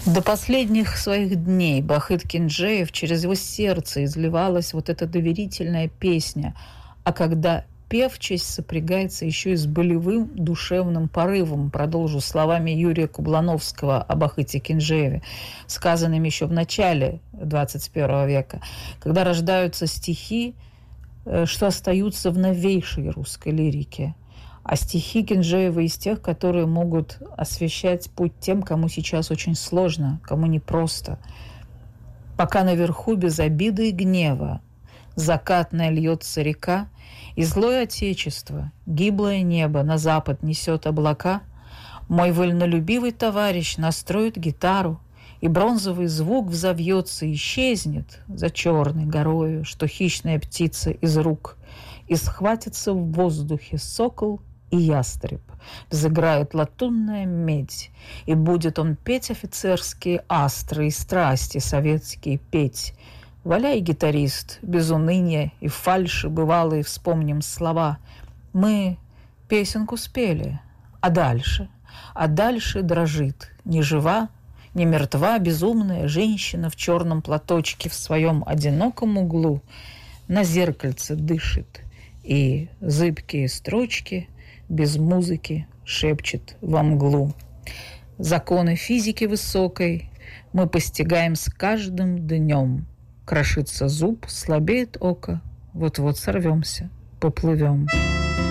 До последних своих дней Бахыт Кинджеев, через его сердце изливалась вот эта доверительная песня. А когда певчесть сопрягается еще и с болевым душевным порывом, продолжу словами Юрия Кублановского о Бахыте Кинджееве, сказанными еще в начале 21 века, когда рождаются стихи, что остаются в новейшей русской лирике. А стихи Кинджеева из тех, которые могут освещать путь тем, кому сейчас очень сложно, кому непросто. Пока наверху без обиды и гнева закатная льется река, и злое отечество, гиблое небо на запад несет облака, мой вольнолюбивый товарищ настроит гитару, и бронзовый звук взовьется и исчезнет за черной горою, что хищная птица из рук, и схватится в воздухе сокол и ястреб, взыграет латунная медь, и будет он петь офицерские астры и страсти советские петь. Валяй, гитарист, без уныния и фальши бывалые вспомним слова. Мы песенку спели, а дальше? А дальше дрожит ни жива, ни мертва безумная женщина в черном платочке в своем одиноком углу на зеркальце дышит, и зыбкие строчки без музыки шепчет во мглу. Законы физики высокой мы постигаем с каждым днем. Крошится зуб, слабеет око, вот-вот сорвемся, поплывем.